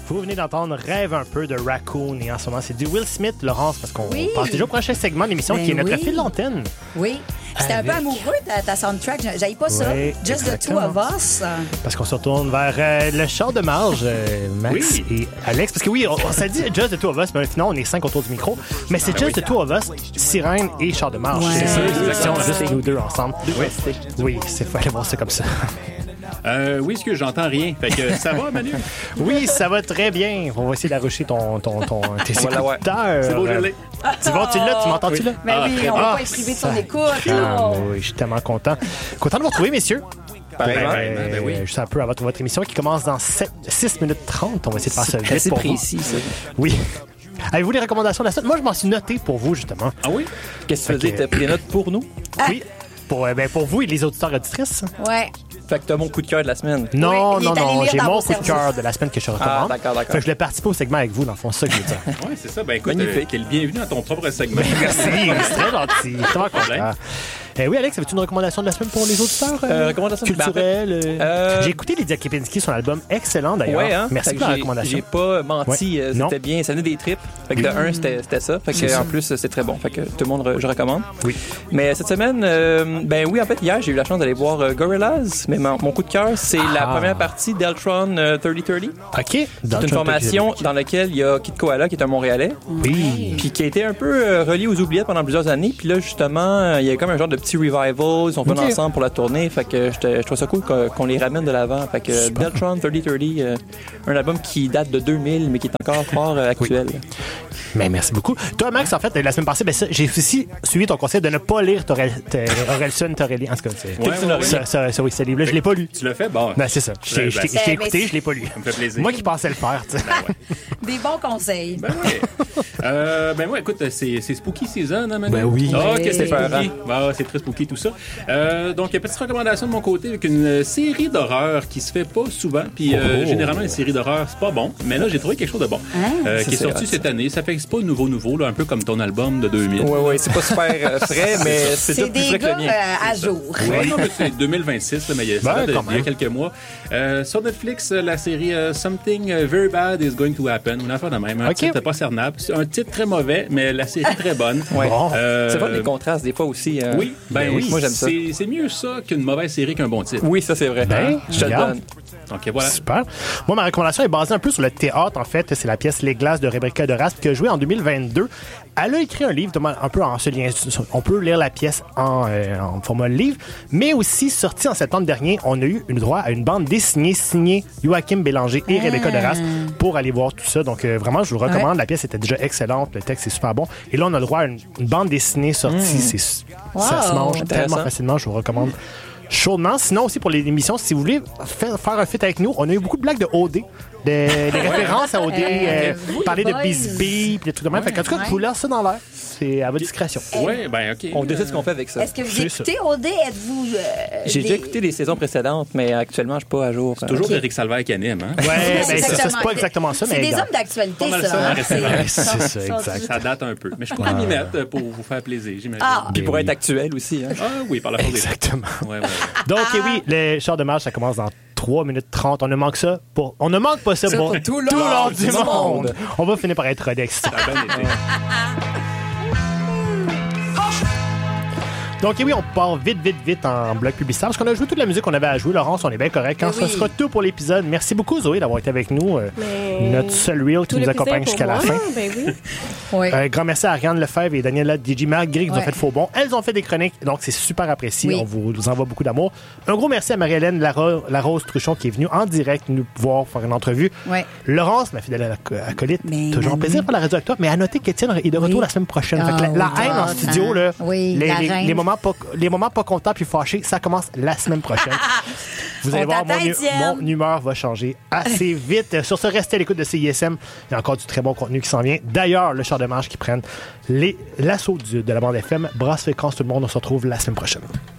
Vous venez d'entendre Rêve un peu de Raccoon et en ce moment c'est du Will Smith, Laurence, parce qu'on passe déjà au prochain segment de l'émission qui est notre fil d'antenne. Oui. C'était un peu amoureux ta soundtrack. J'aille pas ça. Just the Two of Us. Parce qu'on se retourne vers le char de marge, Max et Alex. Parce que oui, on s'est dit Just the Two of Us, mais finalement on est 5 autour du micro. Mais c'est Just the Two of Us, Sirène et char de marge. C'est ça, juste nous deux ensemble. Oui, c'est fallait voir ça comme ça. Oui, est-ce que j'entends rien? Fait que ça va, Manu? Oui, ça va très bien. On va essayer d'arrocher tes écouteurs. C'est beau, je l'ai. C'est bon, tu l'as? Tu m'entends-tu là? Mais oui, on va pas être privé de son écoute. Oui, je suis tellement content. Content de vous retrouver, messieurs. Ben oui. Juste un peu avant votre émission qui commence dans 6 minutes 30. On va essayer de faire ça vite pour précis, ça. Oui. Avez-vous les recommandations de la semaine? Moi, je m'en suis noté pour vous, justement. Ah oui? Qu'est-ce que tu faisais? T'as pris des notes pour nous? Oui. Pour vous et les auditeurs auditrices. Ouais. Fait que t'as mon coup de cœur de la semaine. Non, j'ai mon coup de services. cœur de la semaine que je recommande. D'accord. Fait que je voulais participer au segment avec vous, dans le fond, c'est ça que je veux dire. Oui, c'est ça. Ben écoute, Magnifique. bienvenue dans ton propre segment. Merci, c'est très gentil. C'est vraiment content. Oui, Alex, avais-tu une recommandation de la semaine pour les auditeurs? Recommandation culturelle. J'ai écouté Lydia Kepinski, son album excellent d'ailleurs. Ouais, hein? Merci pour la recommandation. J'ai pas menti, Non. c'était bien, ça venait des tripes. Fait que de un, c'était ça. Fait que en plus, c'est très bon. Fait que tout le monde, je recommande. Oui. Mais cette semaine, oui, en fait, hier, j'ai eu la chance d'aller voir Gorillaz. Mais mon coup de cœur, c'est la première partie d'Eltron 3030. OK. C'est une formation dans laquelle il y a Kid Koala, qui est un Montréalais. Oui. Puis qui a été un peu relié aux oubliettes pendant plusieurs années. Puis là, justement, il y a comme un genre de petit revival. Ils sont venus ensemble pour la tournée. Fait que je trouve ça cool qu'on les ramène de l'avant. Fait que Deltron 3030, un album qui date de 2000, mais qui est encore fort actuel. Oui. Mais merci beaucoup. Toi, Max, en fait, la semaine passée, j'ai aussi suivi ton conseil de ne pas lire Orelsan Torelli. En tout cas, ce livre-là, je l'ai pas lu. Tu l'as fait? Bon. Ben, c'est ça. Je t'ai écouté, je l'ai pas lu. Ça me fait plaisir. Moi qui pensais le faire, tu sais. Des bons conseils. Ben oui, écoute, c'est Spooky Season, hein, Manu? Ben oui. Ah, que c'est spooky. C'est très spooky, tout ça. Donc, petite recommandation de mon côté avec une série d'horreur qui se fait pas souvent. Puis, généralement, les séries d'horreur, c'est pas bon. Mais là, j'ai trouvé quelque chose de bon. Qui est sorti cette année. Ça fait que c'est pas nouveau, là, un peu comme ton album de 2000. Oui, c'est pas super frais, mais c'est tout plus des frais que le gars mien. à jour. Oui, non, mais c'est 2026, là, mais il y a quelques mois. Sur Netflix, la série Something Very Bad is Going to Happen. Une affaire de même. Un titre pas cernable. C'est un titre très mauvais, mais la série très bonne. Ouais. C'est pas des contrastes, des fois aussi. Oui, moi j'aime ça. C'est mieux ça qu'une mauvaise série qu'un bon titre. Oui, ça c'est vrai. Je te le donne. Donc voilà. Super. Moi, ma recommandation est basée un peu sur le théâtre, en fait. C'est la pièce Les Glaces de Rebecca de Raspe qui a joué en 2022. Elle a écrit un livre un peu en ce lien. On peut lire la pièce en format livre, mais aussi, sorti en septembre dernier, on a eu droit à une bande dessinée signée Joachim Bélanger et Rebecca de Raspe pour aller voir tout ça. Donc, vraiment, je vous le recommande. La pièce était déjà excellente. Le texte est super bon. Et là, on a le droit à une bande dessinée sortie. Ça se mange tellement facilement. Je vous recommande chaudement. Sinon, aussi pour les émissions, si vous voulez faire un feat avec nous, on a eu beaucoup de blagues de OD. Des références à OD, parler de Bisbee, puis des trucs de même. Fait qu'en tout cas, je vous laisse ça dans l'air. C'est à votre discrétion. Oui, ben OK. On décide ce qu'on fait avec ça. Est-ce que vous écoutez OD? Êtes-vous... J'ai déjà écouté les saisons précédentes, mais actuellement, je suis pas à jour. C'est toujours Éric Salvaire qui anime, hein? Oui, c'est pas exactement ça, mais... C'est des hommes d'actualité, ça. C'est ça, exact. Ça date un peu. Mais je pourrais m'y mettre pour vous faire plaisir, j'imagine. Puis pour être actuel aussi. Hein? Ah oui, par la force des exactement. Ouais. Donc, oui, le char de marche, ça commence dans 3 minutes 30. On ne manque pas ça pour tout le long du monde. On va finir par être redex. Ça a bien été. Donc, oui, on part vite en bloc publicitaire parce qu'on a joué toute la musique qu'on avait à jouer. Laurence, on est bien correct. Quand ce sera tout pour l'épisode. Merci beaucoup, Zoé, d'avoir été avec nous. Notre seul reel qui nous accompagne jusqu'à la fin. Ben oui. Grand merci à Ariane Lefebvre et Daniela DJ-Marguerite qui nous ont fait faux bon. Elles ont fait des chroniques, donc c'est super apprécié. Oui. On vous envoie beaucoup d'amour. Un gros merci à Marie-Hélène Larose Truchon qui est venue en direct nous voir faire une entrevue. Oui. Laurence, ma fidèle acolyte, toujours un plaisir pour la radio avec toi, mais à noter qu'Étienne est de retour la semaine prochaine. Fait que la haine en studio, là, les moments pas contents puis fâchés, ça commence la semaine prochaine. Vous allez voir, mon humeur va changer assez vite. Sur ce, restez à l'écoute de CISM. Il y a encore du très bon contenu qui s'en vient. D'ailleurs, le char de marche qui prennent l'assaut de la bande FM. Brasse fréquence tout le monde. On se retrouve la semaine prochaine.